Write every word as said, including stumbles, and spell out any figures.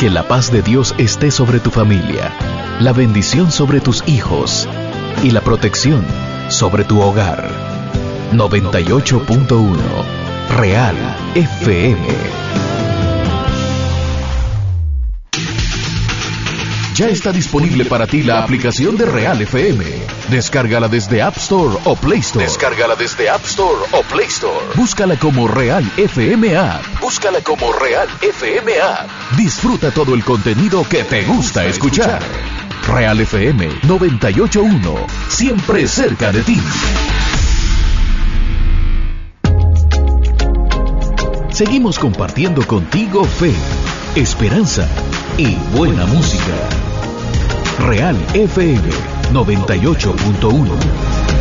Que la paz de Dios esté sobre tu familia, la bendición sobre tus hijos y la protección sobre tu hogar. noventa y ocho punto uno Real F M. Ya está disponible para ti la aplicación de Real F M. Descárgala desde App Store o Play Store. Descárgala desde App Store o Play Store. Búscala como Real F M App. Búscala como Real F M App. Disfruta todo el contenido que te gusta escuchar. Real F M noventa y ocho punto uno. Siempre cerca de ti. Seguimos compartiendo contigo fe, esperanza y buena música. Real F M noventa y ocho punto uno.